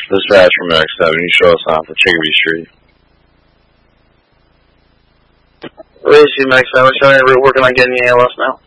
Dispatch from X7, you show us on for Chicopee Street. Racy Max 7, showing your route, working on getting the ALS now.